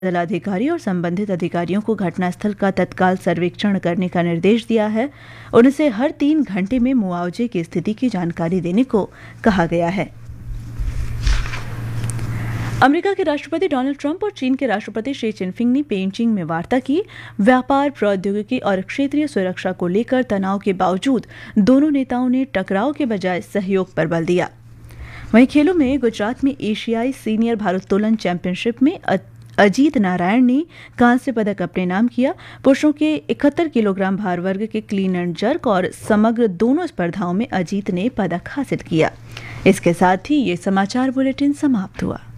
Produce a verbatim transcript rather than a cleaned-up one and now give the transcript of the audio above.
जिलाधिकारी और संबंधित अधिकारियों को घटनास्थल का तत्काल सर्वेक्षण करने का निर्देश दिया है। उनसे हर तीन घंटे में मुआवजे की स्थिति की जानकारी देने को कहा गया है। अमेरिका के राष्ट्रपति डोनाल्ड ट्रंप और चीन के राष्ट्रपति शी जिनपिंग ने पेइचिंग में वार्ता की। व्यापार, प्रौद्योगिकी और क्षेत्रीय सुरक्षा को लेकर तनाव के बावजूद दोनों नेताओं ने टकराव के बजाय सहयोग पर बल दिया। वहीं खेलों में गुजरात में एशियाई सीनियर भारोत्तोलन चैंपियनशिप में अजीत नारायण ने कांस्य पदक अपने नाम किया। पुरुषों के इकहत्तर किलोग्राम भार वर्ग के क्लीन एंड जर्क और समग्र दोनों स्पर्धाओं में अजीत ने पदक हासिल किया। इसके साथ ही ये समाचार बुलेटिन समाप्त हुआ।